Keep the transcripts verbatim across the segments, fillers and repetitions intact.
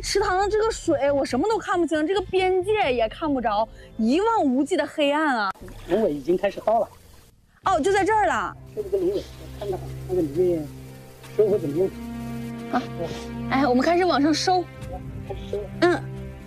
池塘的这个水，我什么都看不清，这个边界也看不着，一望无际的黑暗啊！ 龙尾已经开始到了。 哦，就在这儿了。 这个龙尾，看看那个里面收获怎么样？ 啊，哎，我们开始往上收。 开始收。 嗯。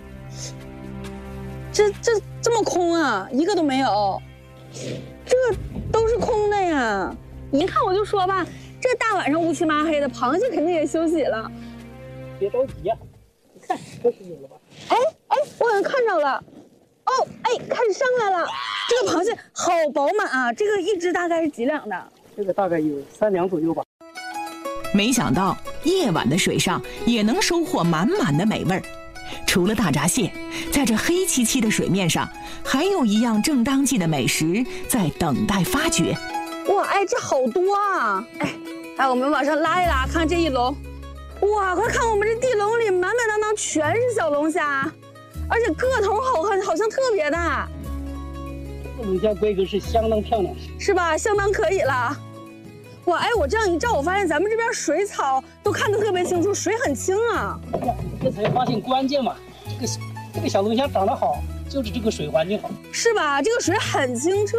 这这这么空啊，一个都没有。这都是空的呀！一看我就说吧，这大晚上乌漆麻黑的，螃蟹肯定也休息了。 别着急呀、啊，你看这是有了吧？ 哎哎，我好像看着了。哦，哎，开始上来了。这个螃蟹好饱满啊！这个一只大概是几两的？ 这个大概有三两左右吧。 没想到夜晚的水上也能收获满满的美味儿。除了大闸蟹，在这黑漆漆的水面上，还有一样正当季的美食在等待发掘。 哇，哎，这好多啊！哎，哎，我们往上拉一拉，看这一笼。哇，快看我们这地笼里满满当当全是小龙虾，而且个头好看，好像特别大。 这龙虾规格是相当漂亮， 是吧？相当可以了。哇，哎，我这样一照，我发现咱们这边水草都看得特别清楚，水很清啊。 这才发现关键嘛，这个这个小龙虾长得好，就是这个水环境好， 是吧？这个水很清澈，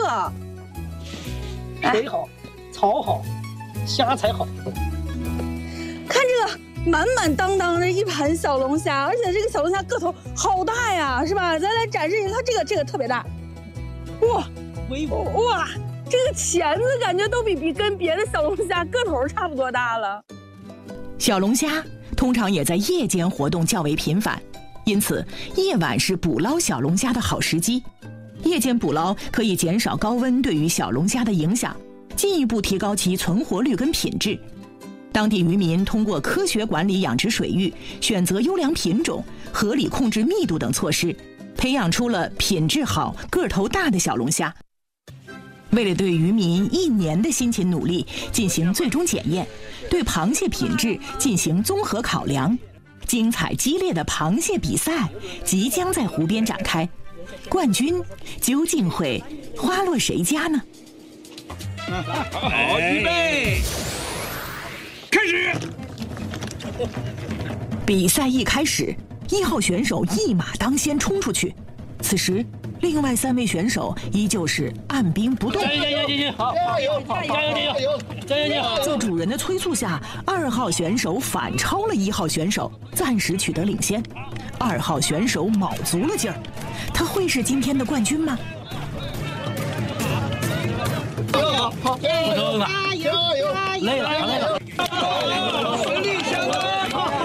水好，草好，虾才好。 看这个满满当当的一盘小龙虾，而且这个小龙虾个头好大呀，是吧？咱来展示一下，这个这个特别大，哇， 威武哇！这个钳子感觉都比比跟别的小龙虾个头差不多大了。 小龙虾通常也在夜间活动较为频繁，因此夜晚是捕捞小龙虾的好时机。夜间捕捞可以减少高温对于小龙虾的影响，进一步提高其存活率跟品质。当地渔民通过科学管理养殖水域，选择优良品种，合理控制密度等措施，培养出了品质好、个头大的小龙虾。为了对渔民一年的辛勤努力进行最终检验，对螃蟹品质进行综合考量，精彩激烈的螃蟹比赛即将在湖边展开，冠军究竟会花落谁家呢？ 好，预备，开始！ 比赛一开始，一号选手一马当先冲出去，此时另外三位选手依旧是按兵不动。 加油加油加油！好，加油加油加油加油加油加油！ 在主人的催促下，二号选手反超了一号选手，暂时取得领先。二号选手卯足了劲儿，他会是今天的冠军吗？ 好，好，加油加油加油！累了累了。 实力相当。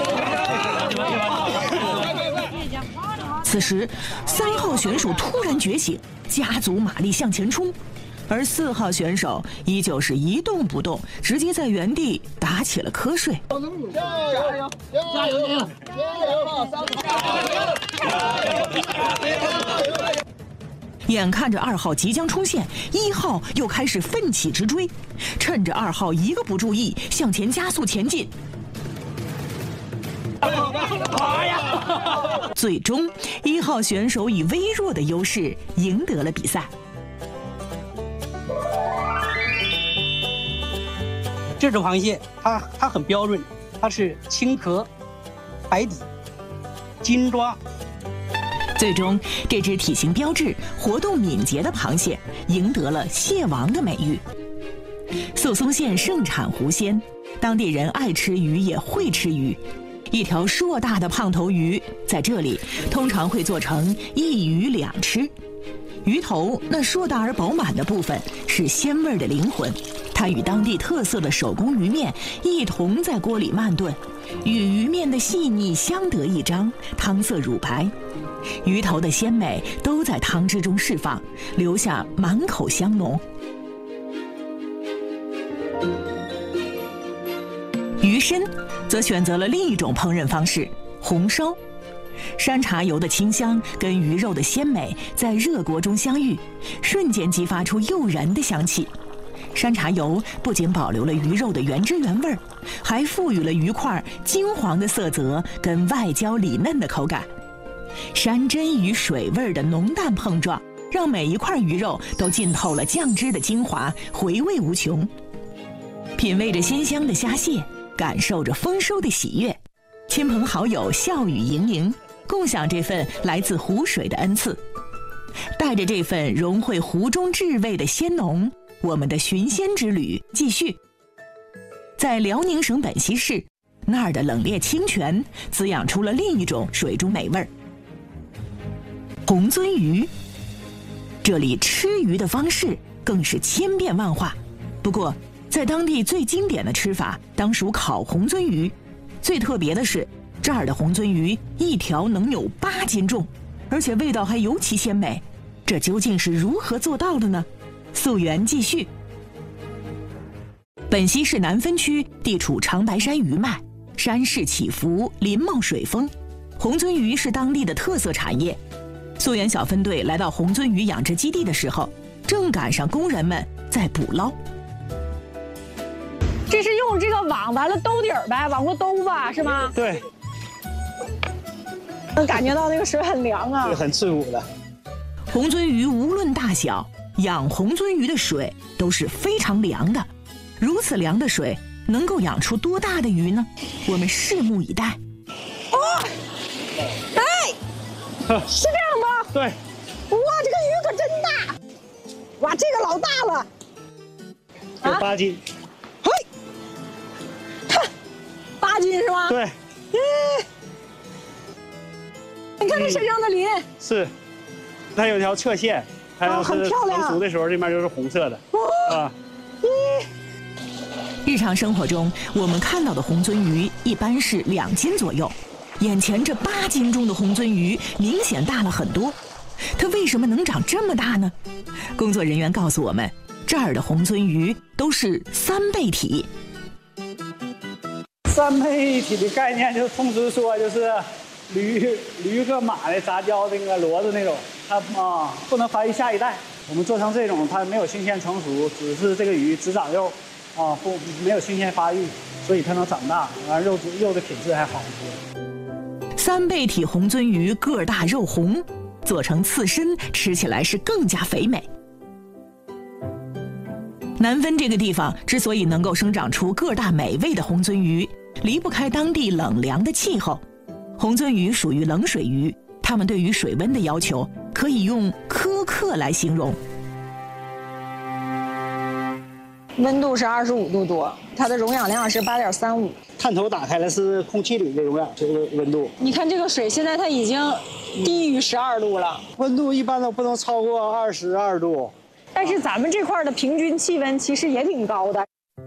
此时，三号选手突然觉醒，加足马力向前冲，而四号选手依旧是一动不动，直接在原地打起了瞌睡。 加油加油加油加油！ 眼看着二号即将冲线，一号又开始奋起直追，趁着二号一个不注意，向前加速前进。最终，一号选手以微弱的优势赢得了比赛。 这种螃蟹，它它很标准，它是青壳、白底、金抓。 最终，这只体型标致、活动敏捷的螃蟹赢得了蟹王的美誉。宿松县盛产湖鲜，当地人爱吃鱼也会吃鱼。一条硕大的胖头鱼在这里通常会做成一鱼两吃。鱼头那硕大而饱满的部分是鲜味的灵魂，它与当地特色的手工鱼面一同在锅里慢炖，与鱼面的细腻相得益彰，汤色乳白，鱼头的鲜美都在汤汁中释放，留下满口香浓。鱼参则选择了另一种烹饪方式——红烧。山茶油的清香跟鱼肉的鲜美在热锅中相遇，瞬间激发出诱人的香气。山茶油不仅保留了鱼肉的原汁原味，还赋予了鱼块金黄的色泽跟外焦里嫩的口感。山珍与水味的浓淡碰撞，让每一块鱼肉都浸透了酱汁的精华，回味无穷。品味着鲜香的虾蟹，感受着丰收的喜悦， 亲朋好友笑语盈盈，共享这份来自湖水的恩赐。带着这份融汇湖中至味的鲜浓，我们的寻仙之旅继续。在辽宁省本溪市，那儿的冷冽清泉滋养出了另一种水中美味儿——红鳟鱼。这里吃鱼的方式更是千变万化，不过在当地最经典的吃法当属烤红鳟鱼。最特别的是，这儿的红鳟鱼一条能有八斤重，而且味道还尤其鲜美。这究竟是如何做到的呢？溯源继续。本溪市南分区地处长白山余脉，山势起伏，林茂水丰，红鳟鱼是当地的特色产业。溯源小分队来到红鳟鱼养殖基地的时候，正赶上工人们在捕捞。 这是用这个网完了兜底儿呗，往过兜吧，是吗？ 对， 能感觉到那个水很凉啊， 这很刺骨的。 红鳟鱼无论大小，养红鳟鱼的水都是非常凉的。如此凉的水能够养出多大的鱼呢？我们拭目以待。 哦，哎，是这样吗？ 对。 哇，这个鱼可真大！哇，这个老大了。 有八斤。 嘿，看，八斤是吗？ 对。 嗯。你看这身上的鳞。 是。它有条侧线，它要是成熟的时候，这面就是红色的。哦。啊。 日常生活中，我们看到的红鳟鱼一般是两斤左右，眼前这八斤重的红鳟鱼明显大了很多。它为什么能长这么大呢？工作人员告诉我们，这儿的红鳟鱼都是三倍体。 三倍体的概念就是通俗说就是驴驴和马的杂交那个骡子那种，它啊不能繁育下一代。我们做成这种，它没有新鲜成熟，只是这个鱼只长肉。啊，不，没有新鲜发育，所以它能长大，完肉质肉的品质还好一些。 三倍体红鳟鱼个儿大肉红，做成刺身吃起来是更加肥美。南分这个地方之所以能够生长出个儿大美味的红鳟鱼，离不开当地冷凉的气候。红鳟鱼属于冷水鱼，它们对于水温的要求可以用苛刻来形容。 温度是二十五度多，它的溶氧量是八点三五。 探头打开了是空气里的溶氧这个温度。 你看这个水现在它已经低于十二度了， 温度一般都不能超过二十二度。 但是咱们这块的平均气温其实也挺高的。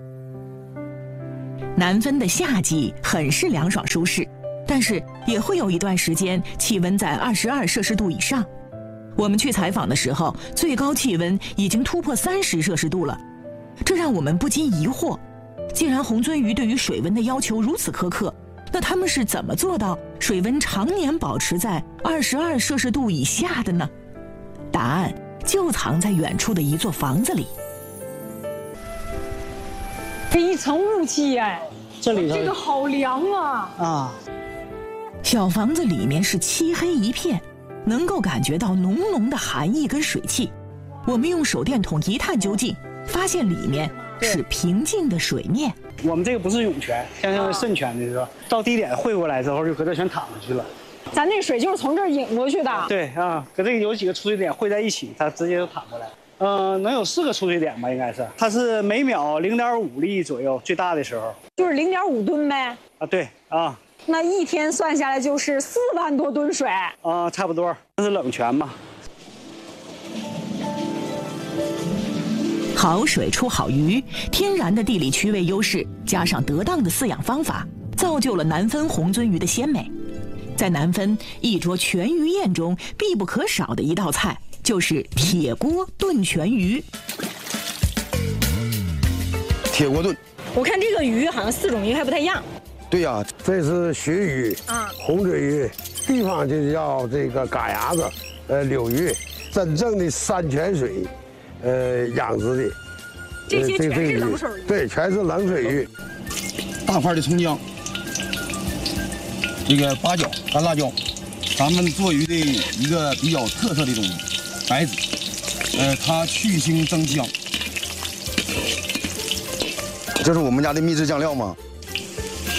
南分的夏季很是凉爽舒适，但是也会有一段时间气温在二十二摄氏度以上。我们去采访的时候，最高气温已经突破三十摄氏度了。这让我们不禁疑惑，既然红鳟鱼对于水温的要求如此苛刻，那它们是怎么做到水温常年保持在二十二摄氏度以下的呢？答案就藏在远处的一座房子里。 这一层雾气哎， 这里头这个好凉啊！ 啊， 小房子里面是漆黑一片，能够感觉到浓浓的寒意跟水汽。我们用手电筒一探究竟，发现里面是平静的水面。 我们这个不是涌泉，像像渗泉的是吧？到低点汇过来之后，就搁这全淌下去了。 咱这水就是从这儿引过去的。 对啊，搁这个有几个出水点汇在一起，它直接就淌过来。嗯、呃，能有四个出水点吧，应该是。它是每秒零点五粒左右，最大的时候。 就是零点五吨呗。 啊，对啊。 那一天算下来就是四万多吨水。 啊，差不多。这是冷泉嘛。 好水出好鱼，天然的地理区位优势加上得当的饲养方法，造就了南分红鳟鱼的鲜美。在南分，一桌全鱼宴中必不可少的一道菜就是铁锅炖全鱼。 铁锅炖， 我看这个鱼好像四种鱼还不太一样。 对呀、啊， 这是鲟鱼啊，红嘴鱼，地方就叫这个嘎牙子，呃，柳鱼，真正的山泉水。呃，养殖的， 这些全是冷水鱼， 对，全是冷水鱼。 大块的葱姜，这个八角、干辣椒，咱们做鱼的一个比较特色的东西，白子，呃，它去腥增香。这是我们家的秘制酱料吗？